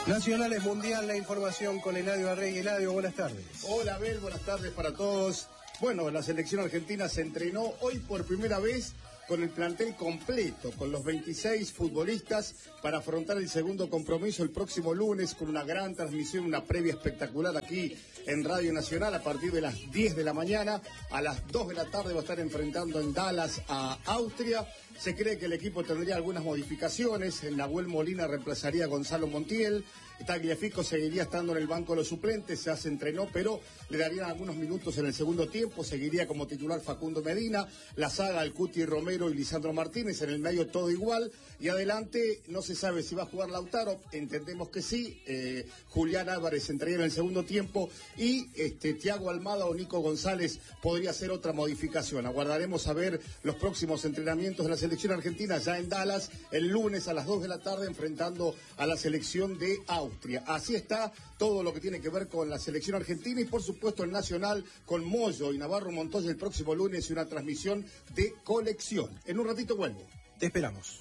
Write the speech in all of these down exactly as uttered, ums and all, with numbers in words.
Nacionales Mundial, la información con Eladio Arregui. Eladio, buenas tardes. Hola, Abel, buenas tardes para todos. Bueno, la selección argentina se entrenó hoy por primera vez con el plantel completo, con los veintiséis futbolistas para afrontar el segundo compromiso el próximo lunes con una gran transmisión, una previa espectacular aquí en Radio Nacional a partir de las diez de la mañana. A las dos de la tarde va a estar enfrentando en Dallas a Austria. Se cree que el equipo tendría algunas modificaciones. En Nahuel Molina reemplazaría a Gonzalo Montiel. Tagliafico seguiría estando en el banco de los suplentes, ya se entrenó, pero le darían algunos minutos en el segundo tiempo. Seguiría como titular Facundo Medina, la saga El Cuti Romero y Lisandro Martínez, en el medio todo igual. Y adelante no se sabe si va a jugar Lautaro, entendemos que sí. Eh, Julián Álvarez entraría en el segundo tiempo y este, Thiago Almada o Nico González podría ser otra modificación. Aguardaremos a ver los próximos entrenamientos de la selección argentina ya en Dallas el lunes a las dos de la tarde enfrentando a la selección de Austria. Así está todo lo que tiene que ver con la selección argentina y por supuesto el Nacional con Moyo y Navarro Montoya el próximo lunes y una transmisión de colección. En un ratito vuelvo. Te esperamos.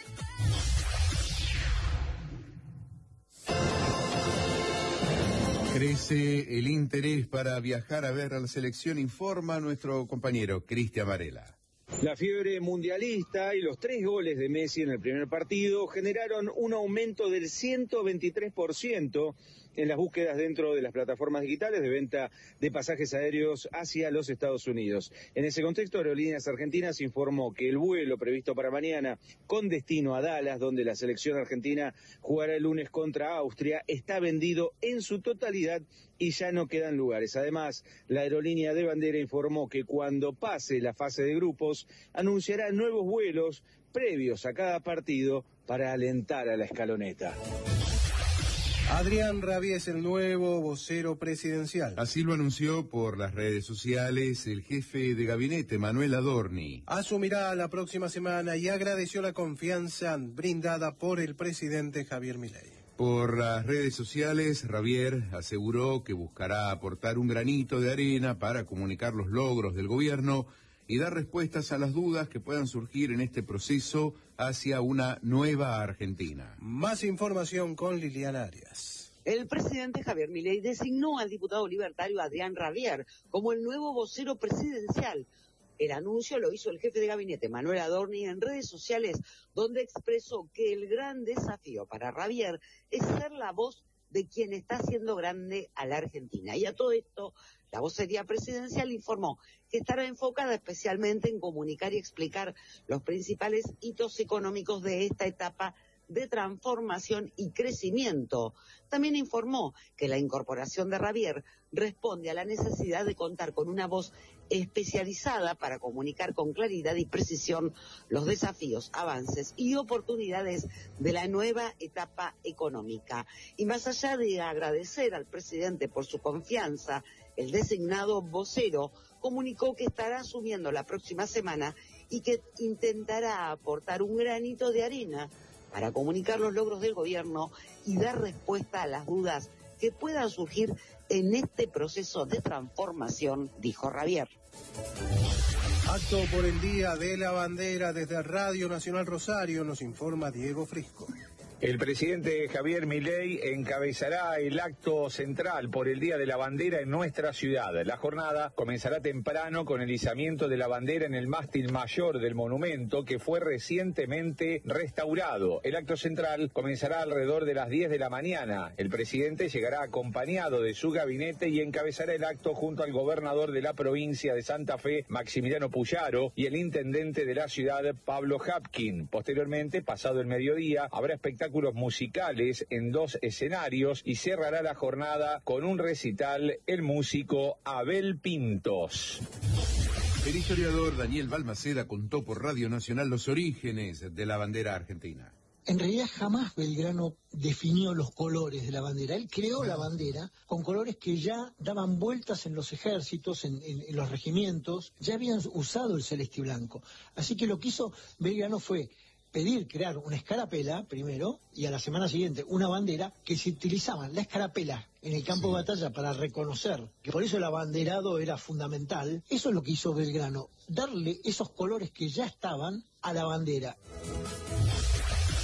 Crece el interés para viajar a ver a la selección, informa nuestro compañero Cristian Varela. La fiebre mundialista y los tres goles de Messi en el primer partido generaron un aumento del ciento veintitrés por ciento en las búsquedas dentro de las plataformas digitales de venta de pasajes aéreos hacia los Estados Unidos. En ese contexto, Aerolíneas Argentinas informó que el vuelo previsto para mañana con destino a Dallas, donde la selección argentina jugará el lunes contra Austria, está vendido en su totalidad y ya no quedan lugares. Además, la aerolínea de bandera informó que cuando pase la fase de grupos, anunciará nuevos vuelos previos a cada partido para alentar a la escaloneta. Adrián Rabier es el nuevo vocero presidencial. Así lo anunció por las redes sociales el jefe de gabinete, Manuel Adorni. Asumirá la próxima semana y agradeció la confianza brindada por el presidente Javier Milei. Por las redes sociales, Rabier aseguró que buscará aportar un granito de arena para comunicar los logros del gobierno y dar respuestas a las dudas que puedan surgir en este proceso hacia una nueva Argentina. Más información con Liliana Arias. El presidente Javier Milei designó al diputado libertario Adrián Rabier como el nuevo vocero presidencial. El anuncio lo hizo el jefe de gabinete, Manuel Adorni, en redes sociales, donde expresó que el gran desafío para Rabier es ser la voz de quien está haciendo grande a la Argentina. Y a todo esto, la vocería presidencial informó que estará enfocada especialmente en comunicar y explicar los principales hitos económicos de esta etapa de transformación y crecimiento. También informó que la incorporación de Rabier responde a la necesidad de contar con una voz especializada para comunicar con claridad y precisión los desafíos, avances y oportunidades de la nueva etapa económica. Y más allá de agradecer al presidente por su confianza, el designado vocero comunicó que estará asumiendo la próxima semana y que intentará aportar un granito de arena para comunicar los logros del gobierno y dar respuesta a las dudas que puedan surgir en este proceso de transformación, dijo Rabier. Acto por el Día de la Bandera desde Radio Nacional Rosario, nos informa Diego Frisco. El presidente Javier Milei encabezará el acto central por el Día de la Bandera en nuestra ciudad. La jornada comenzará temprano con el izamiento de la bandera en el mástil mayor del monumento que fue recientemente restaurado. El acto central comenzará alrededor de las diez de la mañana. El presidente llegará acompañado de su gabinete y encabezará el acto junto al gobernador de la provincia de Santa Fe, Maximiliano Puyaro, y el intendente de la ciudad, Pablo Hapkin. Posteriormente, pasado el mediodía, habrá espectáculos musicales en dos escenarios y cerrará la jornada con un recital el músico Abel Pintos. El historiador Daniel Balmaceda contó por Radio Nacional los orígenes de la bandera argentina. En realidad jamás Belgrano definió los colores de la bandera. Él creó la bandera con colores que ya daban vueltas en los ejércitos, en, en, en los regimientos, ya habían usado el celeste y blanco. Así que lo que hizo Belgrano fue pedir crear una escarapela primero y a la semana siguiente una bandera que se utilizaban la escarapela en el campo sí. de batalla para reconocer que por eso el abanderado era fundamental. Eso es lo que hizo Belgrano, darle esos colores que ya estaban a la bandera.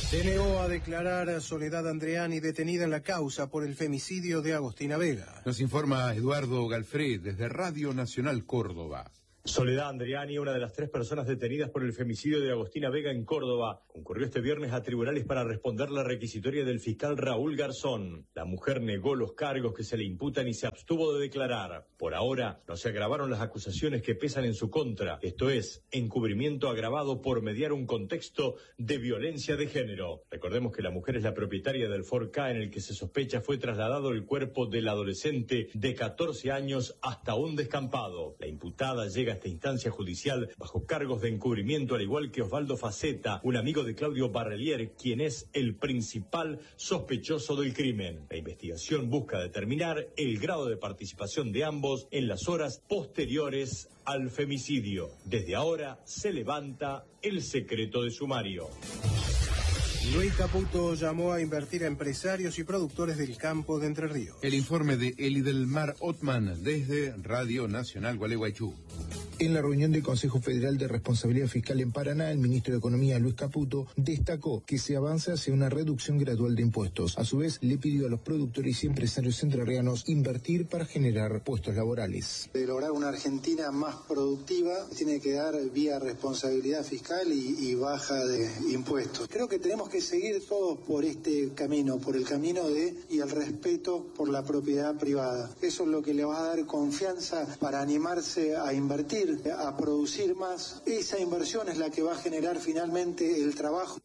Se negó a declarar a Soledad Andreani detenida en la causa por el femicidio de Agostina Vega. Nos informa Eduardo Galfred desde Radio Nacional Córdoba. Soledad Andreani, una de las tres personas detenidas por el femicidio de Agostina Vega en Córdoba, concurrió este viernes a tribunales para responder la requisitoria del fiscal Raúl Garzón. La mujer negó los cargos que se le imputan y se abstuvo de declarar. Por ahora, no se agravaron las acusaciones que pesan en su contra, esto es, encubrimiento agravado por mediar un contexto de violencia de género. Recordemos que la mujer es la propietaria del Ford Ka en el que se sospecha fue trasladado el cuerpo del adolescente de catorce años hasta un descampado. La imputada llega a esta instancia judicial bajo cargos de encubrimiento, al igual que Osvaldo Faceta, un amigo de Claudio Barrelier, quien es el principal sospechoso del crimen. La investigación busca determinar el grado de participación de ambos en las horas posteriores al femicidio. Desde ahora se levanta el secreto de sumario. Luis Caputo llamó a invertir a empresarios y productores del campo de Entre Ríos. El informe de Elidelmar Otman desde Radio Nacional Gualeguaychú. En la reunión del Consejo Federal de Responsabilidad Fiscal en Paraná, el ministro de Economía, Luis Caputo, destacó que se avanza hacia una reducción gradual de impuestos. A su vez, le pidió a los productores y empresarios entrerrianos invertir para generar puestos laborales. De lograr una Argentina más productiva, tiene que dar vía responsabilidad fiscal y, y baja de impuestos. Creo que tenemos que seguir todos por este camino, por el camino de y el respeto por la propiedad privada. Eso es lo que le va a dar confianza para animarse a invertir, a producir más. Esa inversión es la que va a generar finalmente el trabajo.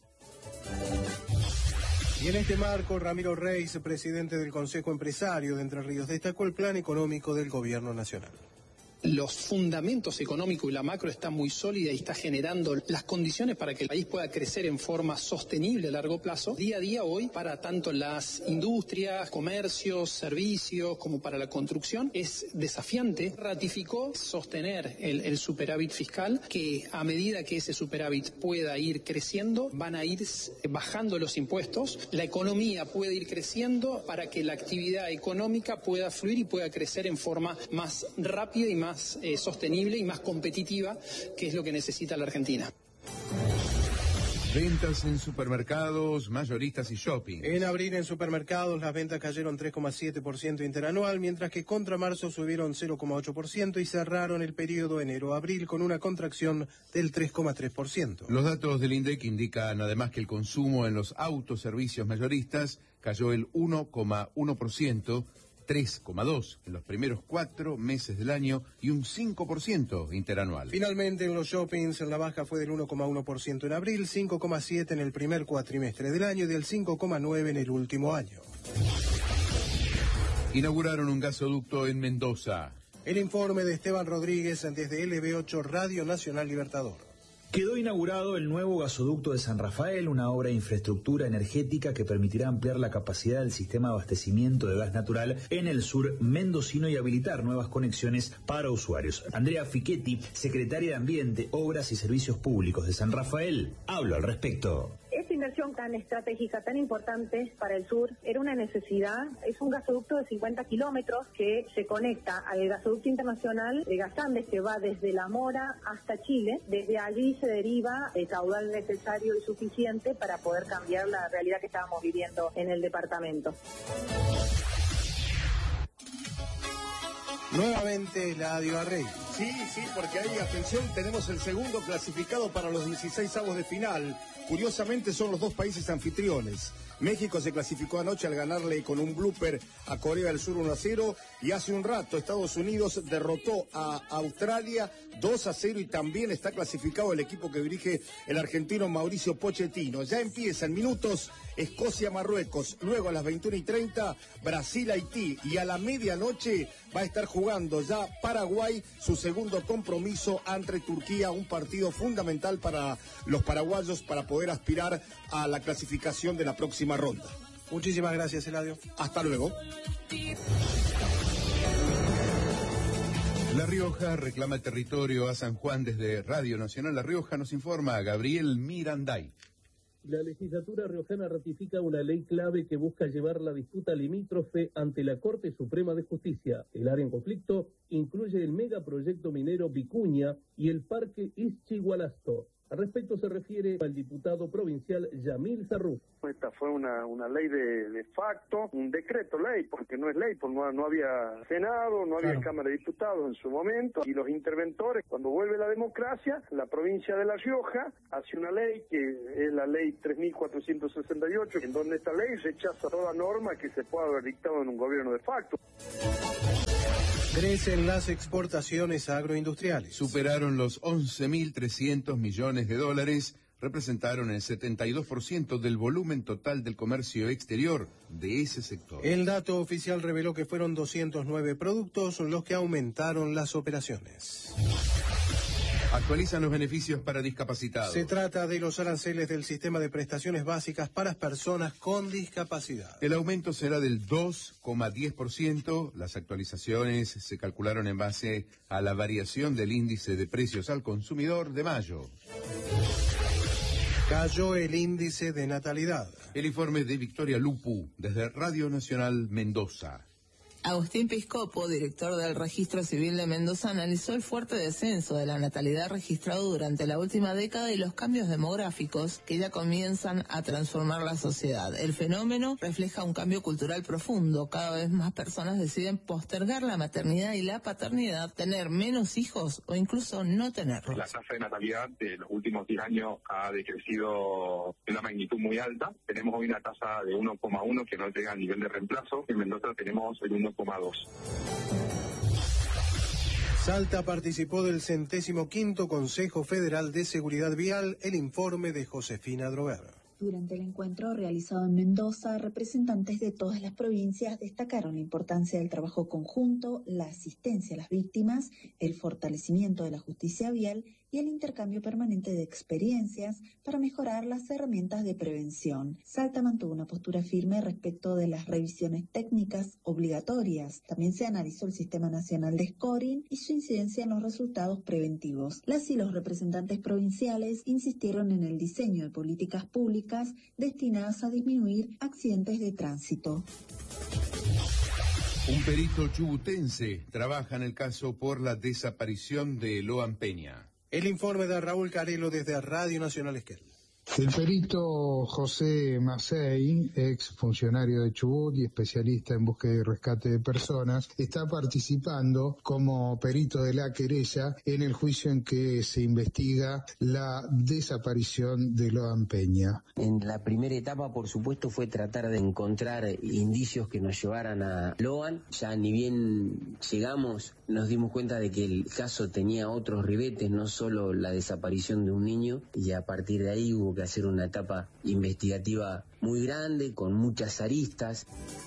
Y en este marco, Ramiro Reis, presidente del Consejo Empresario de Entre Ríos, destacó el plan económico del gobierno nacional. Los fundamentos económicos y la macro están muy sólida y está generando las condiciones para que el país pueda crecer en forma sostenible a largo plazo, día a día hoy, para tanto las industrias, comercios, servicios, como para la construcción. Es desafiante. Ratificó sostener el, el superávit fiscal, que a medida que ese superávit pueda ir creciendo, van a ir bajando los impuestos, la economía puede ir creciendo para que la actividad económica pueda fluir y pueda crecer en forma más rápida y más más eh, sostenible y más competitiva, que es lo que necesita la Argentina. Ventas en supermercados, mayoristas y shopping. En abril en supermercados las ventas cayeron tres coma siete por ciento interanual, mientras que contra marzo subieron cero coma ocho por ciento y cerraron el periodo enero-abril con una contracción del tres coma tres por ciento. Los datos del INDEC indican además que el consumo en los autoservicios mayoristas cayó el uno coma uno por ciento, tres coma dos por ciento en los primeros cuatro meses del año y un cinco por ciento interanual. Finalmente, en los shoppings, la baja fue del uno coma uno por ciento en abril, cinco coma siete por ciento en el primer cuatrimestre del año y del cinco coma nueve por ciento en el último año. Inauguraron un gasoducto en Mendoza. El informe de Esteban Rodríguez desde L B ocho Radio Nacional Libertador. Quedó inaugurado el nuevo gasoducto de San Rafael, una obra de infraestructura energética que permitirá ampliar la capacidad del sistema de abastecimiento de gas natural en el sur mendocino y habilitar nuevas conexiones para usuarios. Andrea Fichetti, secretaria de Ambiente, Obras y Servicios Públicos de San Rafael, habló al respecto. Esta inversión tan estratégica, tan importante para el sur, era una necesidad. Es un gasoducto de cincuenta kilómetros que se conecta al gasoducto internacional de Gas Andes, que va desde La Mora hasta Chile. Desde allí se deriva el caudal necesario y suficiente para poder cambiar la realidad que estábamos viviendo en el departamento. Nuevamente Eladio Arrey. Sí, sí, porque ahí, atención, tenemos el segundo clasificado para los dieciseisavos de final. Curiosamente son los dos países anfitriones. México se clasificó anoche al ganarle con un blooper a Corea del Sur uno a cero y hace un rato Estados Unidos derrotó a Australia dos a cero y también está clasificado el equipo que dirige el argentino Mauricio Pochettino. Ya empieza en minutos Escocia-Marruecos, luego a las veintiuna y treinta Brasil-Haití y a la medianoche va a estar jugando ya Paraguay su segundo compromiso ante Turquía, un partido fundamental para los paraguayos para poder aspirar a la clasificación de la próxima ronda. Muchísimas gracias, Eladio. Hasta luego. La Rioja reclama territorio a San Juan desde Radio Nacional La Rioja. Nos informa Gabriel Miranday. La legislatura riojana ratifica una ley clave que busca llevar la disputa limítrofe ante la Corte Suprema de Justicia. El área en conflicto incluye el megaproyecto minero Vicuña y el parque Ixchigualasto. Al respecto se refiere al diputado provincial Yamil Sarruf. Esta fue una, una ley de, de facto, un decreto ley, porque no es ley, porque no, no había Senado, no había claro. Cámara de Diputados en su momento, y los interventores, cuando vuelve la democracia, la provincia de La Rioja hace una ley que es la ley tres mil cuatrocientos sesenta y ocho, en donde esta ley rechaza toda norma que se pueda haber dictado en un gobierno de facto. Crecen las exportaciones agroindustriales. Superaron los once mil trescientos millones de dólares, representaron el setenta y dos por ciento del volumen total del comercio exterior de ese sector. El dato oficial reveló que fueron doscientos nueve productos los que aumentaron las operaciones. Actualizan los beneficios para discapacitados. Se trata de los aranceles del sistema de prestaciones básicas para personas con discapacidad. El aumento será del dos coma diez por ciento. Las actualizaciones se calcularon en base a la variación del índice de precios al consumidor de mayo. Cayó el índice de natalidad. El informe de Victoria Lupu, desde Radio Nacional Mendoza. Agustín Piscopo, director del Registro Civil de Mendoza, analizó el fuerte descenso de la natalidad registrado durante la última década y los cambios demográficos que ya comienzan a transformar la sociedad. El fenómeno refleja un cambio cultural profundo. Cada vez más personas deciden postergar la maternidad y la paternidad, tener menos hijos o incluso no tenerlos. La tasa de natalidad de los últimos diez años ha decrecido de una magnitud muy alta. Tenemos hoy una tasa de uno coma uno que no llega al nivel de reemplazo. En Mendoza tenemos el uno coma dos. Salta participó del centésimo quinto Consejo Federal de Seguridad Vial. El informe de Josefina Droguer. Durante el encuentro realizado en Mendoza, representantes de todas las provincias destacaron la importancia del trabajo conjunto, la asistencia a las víctimas, el fortalecimiento de la justicia vial y el intercambio permanente de experiencias para mejorar las herramientas de prevención. Salta mantuvo una postura firme respecto de las revisiones técnicas obligatorias. También se analizó el Sistema Nacional de Scoring y su incidencia en los resultados preventivos. Las y los representantes provinciales insistieron en el diseño de políticas públicas destinadas a disminuir accidentes de tránsito. Un perito chubutense trabaja en el caso por la desaparición de Eloan Peña. El informe de Raúl Carelo desde Radio Nacional Esquel. El perito José Macei, ex funcionario de Chubut y especialista en búsqueda y rescate de personas, está participando como perito de la querella en el juicio en que se investiga la desaparición de Eloan Peña. En la primera etapa, por supuesto, fue tratar de encontrar indicios que nos llevaran a Eloan. Ya ni bien llegamos, nos dimos cuenta de que el caso tenía otros ribetes, no solo la desaparición de un niño, y a partir de ahí hubo que hacer una etapa investigativa muy grande, con muchas aristas.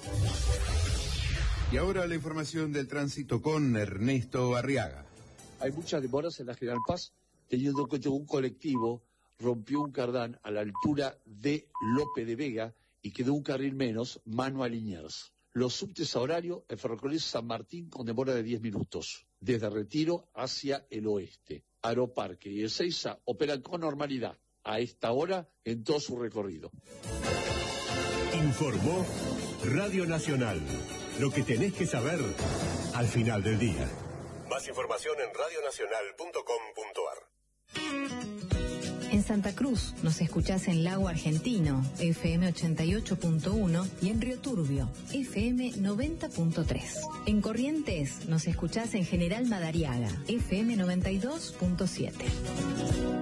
Y ahora la información del tránsito con Ernesto Arriaga. Hay muchas demoras en la General Paz, teniendo en cuenta un colectivo rompió un cardán a la altura de Lope de Vega y quedó un carril menos, mano a Liniers. Los subtes a horario, el ferrocarril San Martín con demora de diez minutos, desde Retiro hacia el oeste. Aeroparque y Ezeiza operan con normalidad a esta hora en todo su recorrido. Informó Radio Nacional. Lo que tenés que saber al final del día. Más información en radio nacional punto com punto a r. En Santa Cruz nos escuchás en Lago Argentino, F M ochenta y ocho punto uno, y en Río Turbio, F M noventa punto tres. En Corrientes nos escuchás en General Madariaga, F M noventa y dos punto siete.